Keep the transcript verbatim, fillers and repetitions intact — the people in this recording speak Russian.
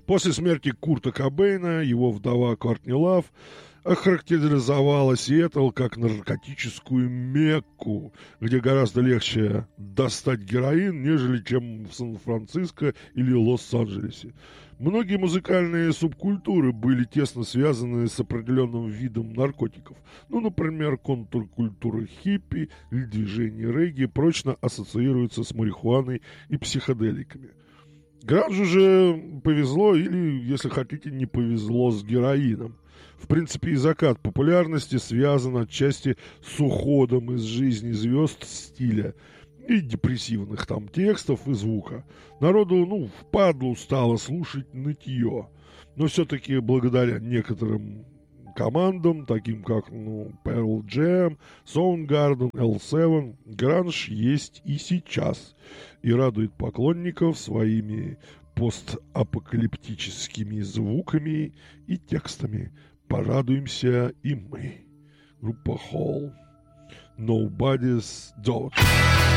После смерти Курта Кобейна его вдова Кортни Лав охарактеризовала Сиэтл как наркотическую Мекку, где гораздо легче достать героин, нежели чем в Сан-Франциско или Лос-Анджелесе. Многие музыкальные субкультуры были тесно связаны с определенным видом наркотиков. Ну, например, контркультура хиппи или движение регги прочно ассоциируются с марихуаной и психоделиками. Гранжу же повезло или, если хотите, не повезло с героином. В принципе, и закат популярности связан отчасти с уходом из жизни звезд стиля и депрессивных там текстов и звука. Народу, ну, впадлу стало слушать нытье. Но все-таки благодаря некоторым командам, таким как, ну, Pearl Jam, Soundgarden, эл семь, гранж есть и сейчас. И радует поклонников своими постапокалиптическими звуками и текстами. Порадуемся и мы. Группа Hole. Nobody's Daughter.